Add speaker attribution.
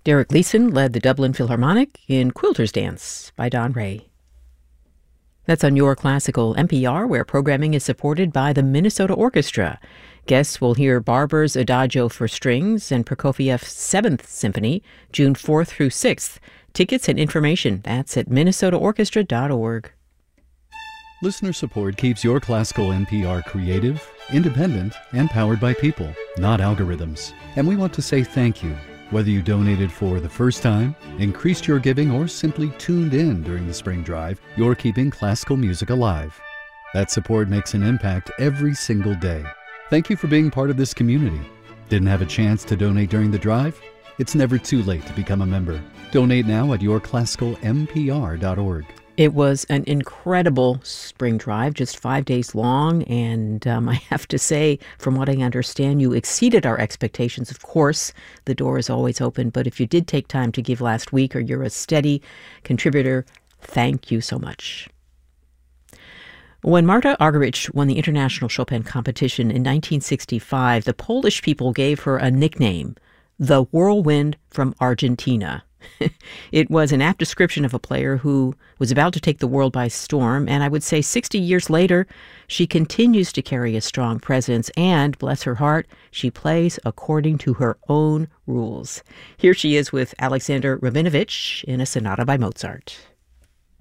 Speaker 1: Derek Leeson led the Dublin Philharmonic in Quilter's Dance by Don Ray. That's on Your Classical NPR, where programming is supported by the Minnesota Orchestra. Guests will hear Barber's Adagio for Strings and Prokofiev's Seventh Symphony, June 4th through 6th. Tickets and information, that's at minnesotaorchestra.org.
Speaker 2: Listener support keeps Your Classical NPR creative, independent, and powered by people, not algorithms. And we want to say thank you. Whether you donated for the first time, increased your giving, or simply tuned in during the spring drive, you're keeping classical music alive. That support makes an impact every single day. Thank you for being part of this community. Didn't have a chance to donate during the drive? It's never too late to become a member. Donate now at yourclassicalmpr.org.
Speaker 1: It was an incredible spring drive, just 5 days long, and I have to say, from what I understand, you exceeded our expectations. Of course, the door is always open, but if you did take time to give last week or you're a steady contributor, thank you so much. When Marta Argerich won the International Chopin Competition in 1965, the Polish people gave her a nickname, the Whirlwind from Argentina. It was an apt description of a player who was about to take the world by storm, and I would say 60 years later, she continues to carry a strong presence, and, bless her heart, she plays according to her own rules. Here she is with Alexander Rabinovich in a sonata by Mozart.